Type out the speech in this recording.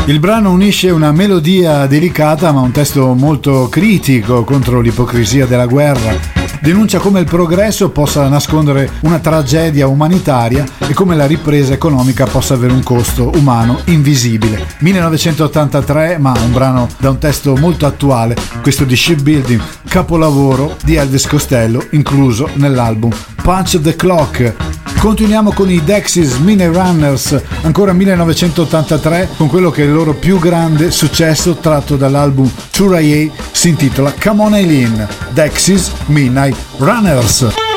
Il brano unisce una melodia delicata ma un testo molto critico contro l'ipocrisia della guerra. Denuncia come il progresso possa nascondere una tragedia umanitaria e come la ripresa economica possa avere un costo umano invisibile. 1983, ma un brano da un testo molto attuale, questo di Shipbuilding, capolavoro di Elvis Costello, incluso nell'album Punch the Clock. Continuiamo con i Dexys Mini Runners, ancora 1983, con quello che è il loro più grande successo tratto dall'album Touraye, si intitola Come On Eileen, Dexys Midnight Runners.